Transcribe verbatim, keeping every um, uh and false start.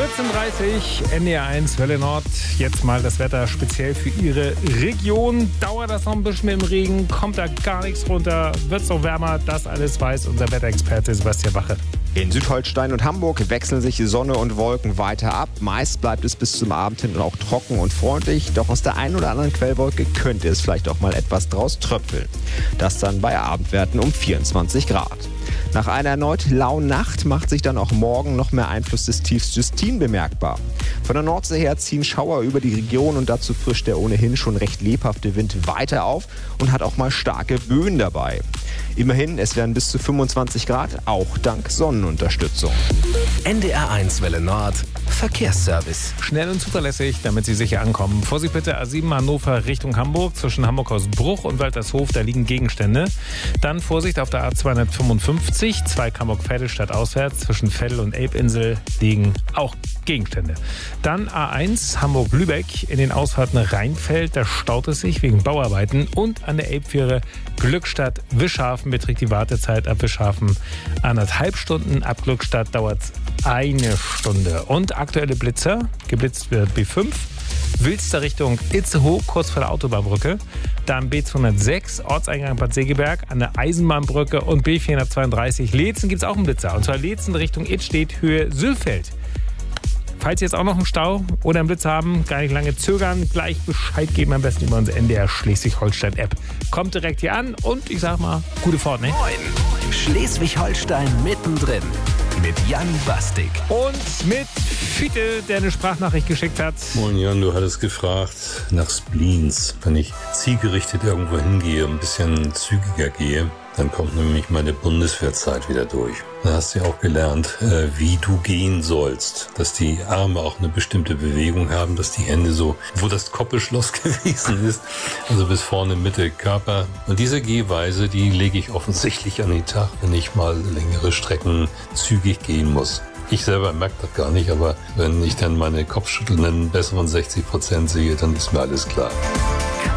vierzehn Uhr dreißig, N D R eins, Welle Nord. Jetzt mal das Wetter speziell für Ihre Region. Dauert das noch ein bisschen mit dem Regen? Kommt da gar nichts runter? Wird es noch wärmer? Das alles weiß unser Wetterexperte Sebastian Wache. In Südholstein und Hamburg wechseln sich Sonne und Wolken weiter ab. Meist bleibt es bis zum Abend hin auch trocken und freundlich. Doch aus der einen oder anderen Quellwolke könnte es vielleicht auch mal etwas draus tröpfeln. Das dann bei Abendwerten um vierundzwanzig Grad. Nach einer erneut lauen Nacht macht sich dann auch morgen noch mehr Einfluss des Tiefs Justine bemerkbar. Von der Nordsee her ziehen Schauer über die Region und dazu frischt der ohnehin schon recht lebhafte Wind weiter auf und hat auch mal starke Böen dabei. Immerhin, es werden bis zu fünfundzwanzig Grad, auch dank Sonnenunterstützung. N D R eins Welle Nord, Verkehrsservice. Schnell und zuverlässig, damit Sie sicher ankommen. Vorsicht bitte, A sieben Hannover Richtung Hamburg, zwischen Hamburg-Hausbruch und Waltershof, da liegen Gegenstände. Dann Vorsicht auf der A zweihundertfünfundfünfzig, Zweig-Hamburg-Vettelstadt auswärts, zwischen Veddel und Elbinsel liegen auch Gegenstände. Dann A eins Hamburg-Lübeck, in den Ausfahrten Rheinfeld, da staut es sich wegen Bauarbeiten. Und an der Elbfähre Glückstadt-Wischhafen beträgt die Wartezeit ab Wischhafen anderthalb Stunden, ab Glückstadt dauert es eine Stunde. Und aktuelle Blitzer, geblitzt wird B fünf, Wilster Richtung Itzehoe, kurz vor der Autobahnbrücke. Dann B zweihundertsechs, Ortseingang Bad Segeberg, an der Eisenbahnbrücke. Und B vierhundertzweiunddreißig, Leetzen, gibt es auch einen Blitzer. Und zwar Leetzen Richtung Idstedt, Höhe Sülfeld. Falls Sie jetzt auch noch einen Stau oder einen Blitz haben, gar nicht lange zögern, gleich Bescheid geben, am besten über unsere N D R Schleswig-Holstein-App. Kommt direkt hier an und ich sag mal, gute Fahrt, ne? Moin. Schleswig-Holstein mittendrin mit Jan Bastik. Und mit Fiete, der eine Sprachnachricht geschickt hat. Moin Jan, du hattest gefragt nach Spleens. Wenn ich zielgerichtet irgendwo hingehe, ein bisschen zügiger gehe, dann kommt nämlich meine Bundeswehrzeit wieder durch. Da hast du ja auch gelernt, äh, wie du gehen sollst. Dass die Arme auch eine bestimmte Bewegung haben, dass die Hände so, wo das Koppelschloss gewesen ist, also bis vorne Mitte Körper. Und diese Gehweise, die lege ich offensichtlich an den Tag, wenn ich mal längere Strecken zügig gehen muss. Ich selber merke das gar nicht, aber wenn ich dann meine kopfschüttelnden besseren sechzig Prozent sehe, dann ist mir alles klar.